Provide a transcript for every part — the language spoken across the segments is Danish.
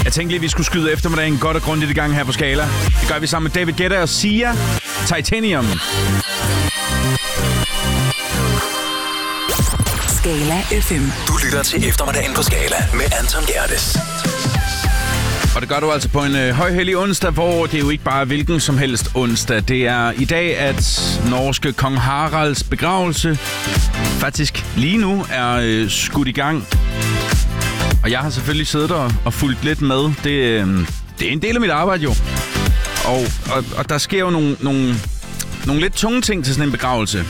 Jeg tænkte lige, vi skulle skyde eftermiddagen godt og grundigt i gang her på Skala. Det gør vi sammen med David Guetta og Sia. Titanium. Skala FM. Du lytter til eftermiddagen på Skala med Anton Gerdes. Og det gør du altså på en højhellig onsdag, hvor det er jo ikke bare hvilken som helst onsdag. Det er i dag, at norske kong Haralds begravelse faktisk lige nu er skudt i gang. Og jeg har selvfølgelig siddet og fulgt lidt med. Det er en del af mit arbejde jo. Og der sker jo nogle lidt tunge ting til sådan en begravelse.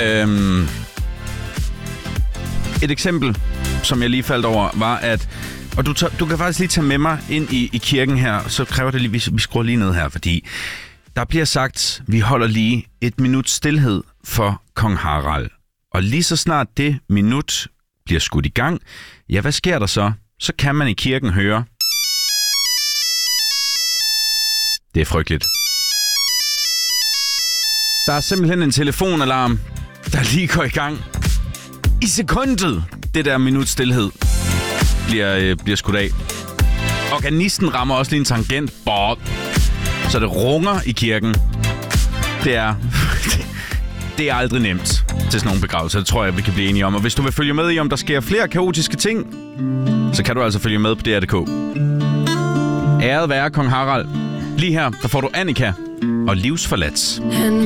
Et eksempel, som jeg lige faldt over, var at... Og du kan faktisk lige tage med mig ind i kirken her, så kræver det lige, vi skruer lige ned her, fordi der bliver sagt, vi holder lige et minut stilhed for kong Harald. Og lige så snart det minut bliver skudt i gang, ja, hvad sker der så? Så kan man i kirken høre... Det er frygteligt. Der er simpelthen en telefonalarm, der lige går i gang. I sekundet, det der minut stilhed bliver skudt af. Organisten rammer også lige en tangent, så det runger i kirken. Det er aldrig nemt til sådan nogle begravelser. Det tror jeg, vi kan blive enige om. Og hvis du vil følge med i, om der sker flere kaotiske ting, så kan du altså følge med på DR.dk. Æret være kong Harald. Lige her, der får du Annika og Livsforladt.